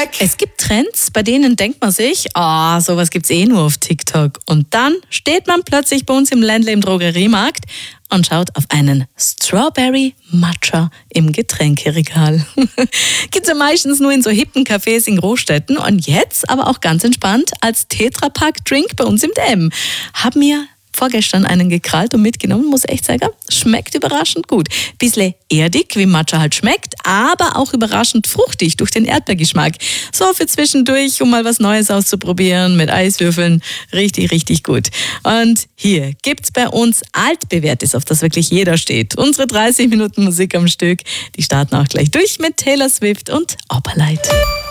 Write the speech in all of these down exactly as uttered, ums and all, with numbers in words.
weg. Es gibt Trends, bei denen denkt man sich, ah, oh, sowas gibt's eh nur auf TikTok. Und dann steht man plötzlich bei uns im Ländle im Drogeriemarkt und schaut auf einen Strawberry Matcha im Getränkeregal. Gibt's ja meistens nur in so hippen Cafés in Großstädten und jetzt aber auch ganz entspannt als Tetrapack-Drink bei uns im D M. Haben wir vorgestern einen gekrallt und mitgenommen, muss echt sagen, schmeckt überraschend gut. Bisschen erdig, wie Matcha halt schmeckt, aber auch überraschend fruchtig durch den Erdbeergeschmack. So für zwischendurch, um mal was Neues auszuprobieren mit Eiswürfeln. Richtig, richtig gut. Und hier gibt's bei uns altbewährtes, auf das wirklich jeder steht. Unsere dreißig Minuten Musik am Stück, die starten auch gleich durch mit Taylor Swift und Opperleit.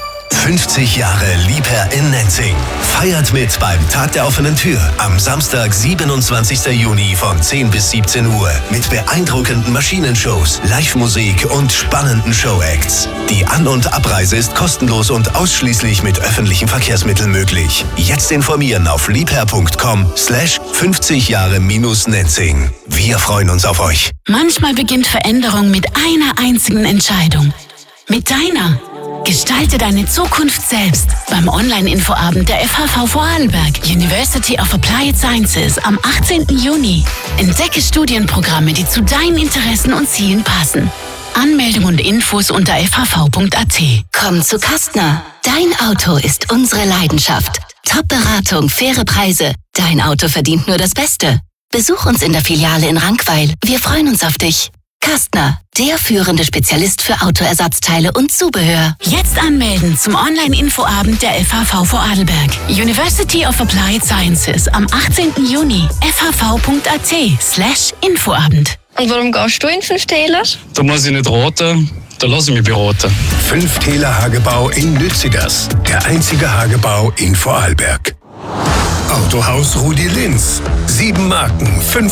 fünfzig Jahre Liebherr in Nenzing. Feiert mit beim Tag der offenen Tür am Samstag, siebenundzwanzigsten Juni von zehn bis siebzehn Uhr mit beeindruckenden Maschinenshows, Live-Musik und spannenden Showacts. Die An- und Abreise ist kostenlos und ausschließlich mit öffentlichen Verkehrsmitteln möglich. Jetzt informieren auf liebherr.com slash 50 Jahre minus Nenzing. Wir freuen uns auf euch. Manchmal beginnt Veränderung mit einer einzigen Entscheidung. Mit deiner. Gestalte deine Zukunft selbst beim Online-Infoabend der F H V Vorarlberg, University of Applied Sciences am achtzehnten Juni. Entdecke Studienprogramme, die zu deinen Interessen und Zielen passen. Anmeldung und Infos unter f h v punkt a t. Komm zu Kastner. Dein Auto ist unsere Leidenschaft. Top-Beratung, faire Preise. Dein Auto verdient nur das Beste. Besuch uns in der Filiale in Rankweil. Wir freuen uns auf dich. Kastner, der führende Spezialist für Autoersatzteile und Zubehör. Jetzt anmelden zum Online-Infoabend der F H V Vorarlberg. University of Applied Sciences am achtzehnten Juni. f h v punkt a t slash Infoabend. Und warum gehst du in fünf Täler? Da muss ich nicht raten, da lasse ich mich beraten. Fünf Täler Hagebau in Lützigers. Der einzige Hagebau in Vorarlberg. Autohaus Rudi Linz. Sieben Marken, fünf